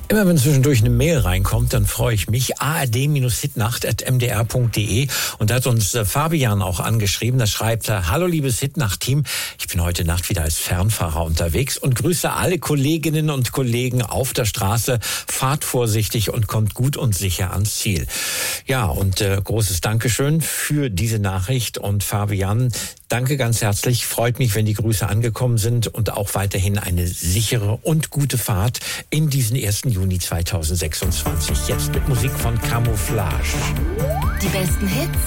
Immer wenn zwischendurch eine Mail reinkommt, dann freue ich mich. ard-hitnacht@mdr.de. Und da hat uns Fabian auch angeschrieben. Da schreibt er: Hallo liebes Hitnacht-Team, ich bin heute Nacht wieder als Fernfahrer unterwegs und grüße alle Kolleginnen und Kollegen auf der Straße. Fahrt vorsichtig und kommt gut und sicher ans Ziel. Ja, und großes Dankeschön für diese Nachricht. Und Fabian, danke ganz herzlich. Freut mich, wenn die Grüße angekommen sind, und auch weiterhin eine sichere und gute Fahrt in diesen 1. Juni 2026. Jetzt mit Musik von Camouflage. Die besten Hits